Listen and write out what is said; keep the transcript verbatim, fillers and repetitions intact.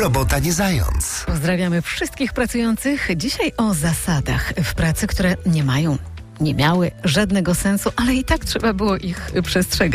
Robota nie zając. Pozdrawiamy wszystkich pracujących. Dzisiaj o zasadach w pracy, które nie mają, nie miały żadnego sensu, ale i tak trzeba było ich przestrzegać.